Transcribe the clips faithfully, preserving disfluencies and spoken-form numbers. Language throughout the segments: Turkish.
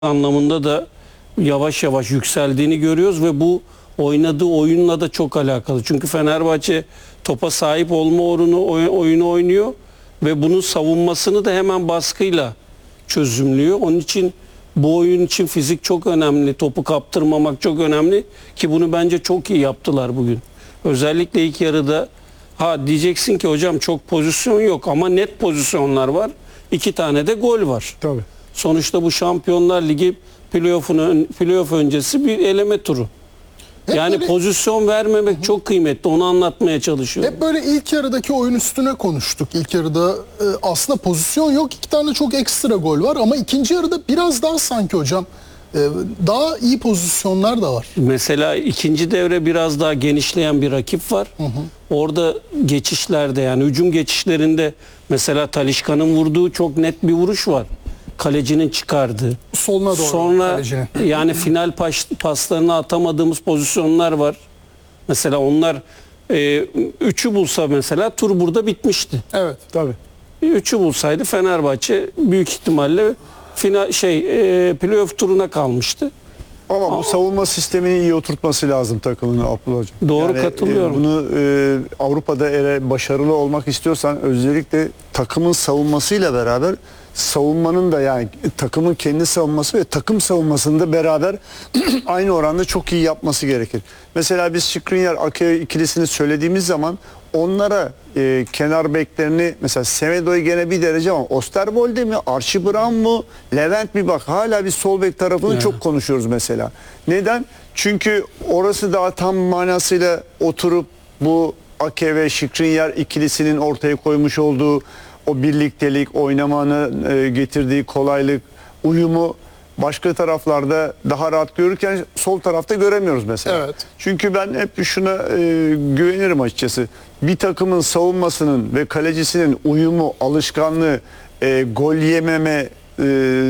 anlamında da yavaş yavaş yükseldiğini görüyoruz ve bu oynadığı oyunla da çok alakalı. Çünkü Fenerbahçe topa sahip olma oyunu, oyunu oynuyor ve bunun savunmasını da hemen baskıyla çözümlüyor. Onun için bu oyun için fizik çok önemli. Topu kaptırmamak çok önemli ki bunu bence çok iyi yaptılar bugün. Özellikle ilk yarıda ha diyeceksin ki hocam çok pozisyon yok ama net pozisyonlar var. İki tane de gol var. Tabii. Sonuçta bu Şampiyonlar Ligi playoff'un playoff öncesi bir eleme turu. Hep yani böyle, pozisyon vermemek Hı-hı. çok kıymetli. Onu anlatmaya çalışıyorum. Hep böyle ilk yarıdaki oyun üstüne konuştuk. İlk yarıda e, aslında pozisyon yok. İki tane çok ekstra gol var ama ikinci yarıda biraz daha sanki hocam e, daha iyi pozisyonlar da var. Mesela ikinci devre biraz daha genişleyen bir rakip var. Hı hı. Orada geçişlerde yani hücum geçişlerinde mesela Talisca'nın vurduğu çok net bir vuruş var. Kalecinin çıkardığı. Soluna doğru. Sonra kalecinin. yani final pas, paslarını atamadığımız pozisyonlar var. Mesela onlar e, üçü bulsa mesela tur burada bitmişti. Evet tabii. Üçü bulsaydı Fenerbahçe büyük ihtimalle final şey e, playoff turuna kalmıştı. Ama bu Aa. savunma sistemini iyi oturtması lazım takımın Abdullah Hocam. Doğru yani, katılıyorum. E, bunu e, Avrupa'da eğer başarılı olmak istiyorsan özellikle takımın savunmasıyla beraber savunmanın da yani takımın kendi savunması ve takım savunmasında beraber aynı oranda çok iyi yapması gerekir. Mesela biz Skriniar Ake ikilisini söylediğimiz zaman onlara e, kenar beklerini mesela Semedo'yu gene bir derece ama Osterwolde mi, Archie Brown mu, Levent mi bak hala bir sol bek tarafını yani. Çok konuşuyoruz mesela. Neden? Çünkü orası daha tam manasıyla oturup bu Ake ve Skriniar ikilisinin ortaya koymuş olduğu o birliktelik, oynamanın e, getirdiği kolaylık, uyumu başka taraflarda daha rahat görürken sol tarafta göremiyoruz mesela. Evet. Çünkü ben hep şuna e, güvenirim açıkçası. Bir takımın savunmasının ve kalecisinin uyumu, alışkanlığı, e, gol yememe e,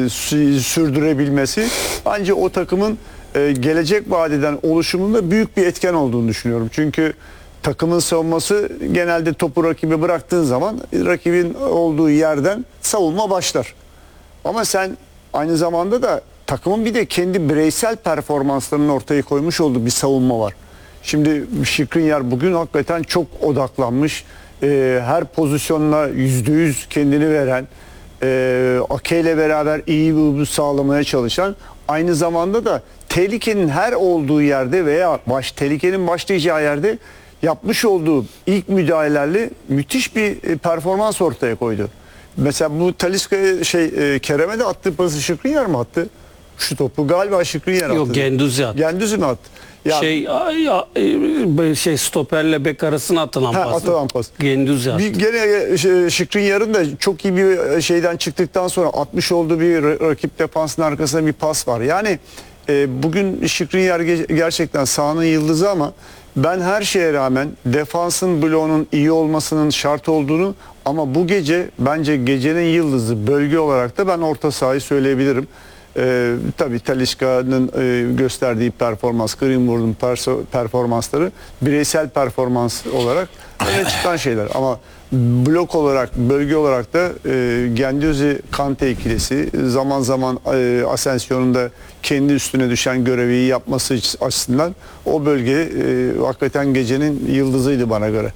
sürdürebilmesi ancak o takımın e, gelecek vadeden oluşumunda büyük bir etken olduğunu düşünüyorum. Çünkü takımın savunması genelde topu rakibe bıraktığın zaman rakibin olduğu yerden savunma başlar. Ama sen aynı zamanda da takımın bir de kendi bireysel performanslarını ortaya koymuş olduğu bir savunma var. Şimdi Skriniar bugün hakikaten çok odaklanmış. Ee, her pozisyonla yüzde yüz kendini veren, e, Ake ile beraber iyi bir uyum sağlamaya çalışan, aynı zamanda da tehlikenin her olduğu yerde veya baş tehlikenin başlayacağı yerde yapmış olduğu ilk müdahalelerle müthiş bir performans ortaya koydu. Mesela bu Talisca'ya şey e, Kerem'e de attığı pası Skriniar mı attı? Şu topu galiba Skriniar attı. Yok Guendouzi attı. Guendouzi mi attı? Ya, şey ya, şey stoperle bek arasına atılan ha, pas. Atılan pas. Guendouzi attı. Bir, gene şey, Skriniar'ın da çok iyi bir şeyden çıktıktan sonra atmış olduğu bir rakip defansın arkasında bir pas var. Yani e, bugün Skriniar gerçekten sahanın yıldızı ama ben her şeye rağmen defansın bloğunun iyi olmasının şart olduğunu ama bu gece bence gecenin yıldızı bölge olarak da ben orta sahayı söyleyebilirim. Ee, tabii Talisca'nın e, gösterdiği performans, Greenwood'un performansları bireysel performans olarak öne çıkan şeyler. Ama blok olarak, bölge olarak da e, Guendouzi Kante ikilisi zaman zaman e, Asensio'nun da kendi üstüne düşen görevi yapması açısından o bölge e, hakikaten gecenin yıldızıydı bana göre.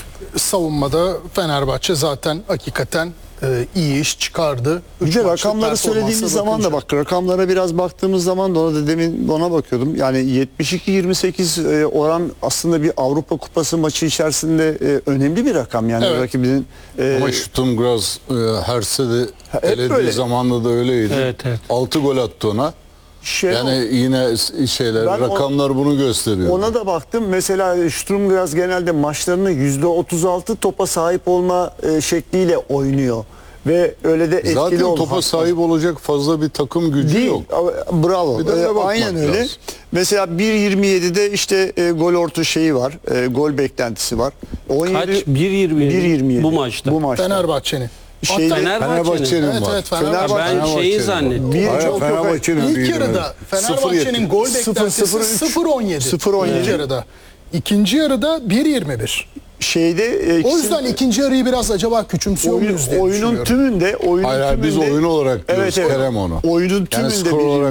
Savunmada Fenerbahçe zaten hakikaten e, iyi iş çıkardı. Bir de rakamları söylediğimiz zaman da bak rakamlara biraz baktığımız zaman da ona da demin ona bakıyordum. Yani yetmiş iki yirmi sekiz e, oran aslında bir Avrupa Kupası maçı içerisinde e, önemli bir rakam. Yani evet. rakibinin e, ama Sturm Graz e, Herse'de elediği zamanda da öyleydi. Evet, evet. altı gol attı ona. Şey yani o, yine şeyler, ben rakamlar o, bunu gösteriyor. Ona da baktım. Mesela Sturm Graz genelde maçlarını yüzde otuz altı topa sahip olma e, şekliyle oynuyor. Ve öyle de etkili zaten oldu. topa sahip olacak fazla bir takım gücü değil. Yok. Bravo. Bir de ee, aynen öyle. lazım. Mesela bir yirmi yedide işte e, gol orta şeyi var. E, gol beklentisi var. on yedi, Kaç? bir yirmi yedi bu maçta. Bu maçta. Fenerbahçe'nin. Şey, Fenerbahçe'nin evet, var. evet, Fenerbahçe. Ben Fenerbahçe şeyi zannettim. Bir Hayır, çok Fenerbahçe'nin İlk yarıda Fenerbahçe'nin gol beklentisi sıfır on yedi. sıfır on yedi. İlk yarıda. İkinci yarıda bir yirmi bir. şeyde e, O ikisinin- yüzden ikinci yarıyı biraz acaba küçümsüyor oyun, muyuz diye oyunun düşünüyorum. tümünde oyunun Hayır, hayır, biz tümünde- oyun olarak diyoruz evet, evet. Kerem onu. Oyunun Yani tümünde skor bir- olarak